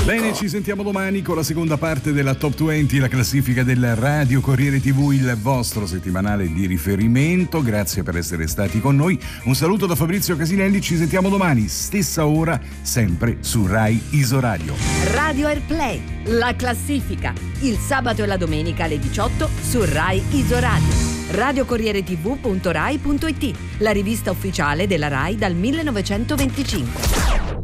Bene, ci sentiamo domani con la seconda parte della Top 20, la classifica del Radio Corriere TV, il vostro settimanale di riferimento. Grazie per essere stati con noi. Un saluto da Fabrizio Casinelli, ci sentiamo domani, stessa ora, sempre su Rai Isoradio. Radio Airplay, la classifica, il sabato e la domenica alle 18 su Rai Isoradio. RadioCorriereTV.rai.it, la rivista ufficiale della Rai dal 1925.